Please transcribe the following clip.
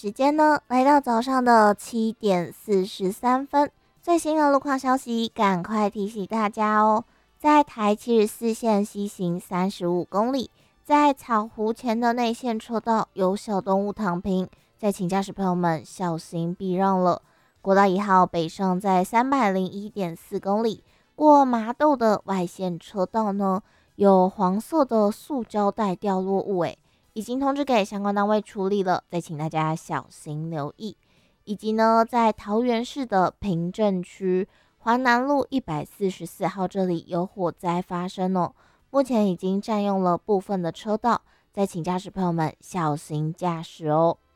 时间呢，来到早上的7:43，最新的路况消息，赶快提醒大家哦。在台74线西行35公里，在草湖前的内线车道有小动物躺平，再请驾驶朋友们小心避让了。国道1号北上在301.4公里，过麻豆的外线车道呢，有黄色的塑胶袋掉落物，已经通知给相关单位处理了，再请大家小心留意。以及呢，在桃园市的平镇区华南路144号这里有火灾发生哦，目前已经占用了部分的车道，再请驾驶朋友们小心驾驶哦。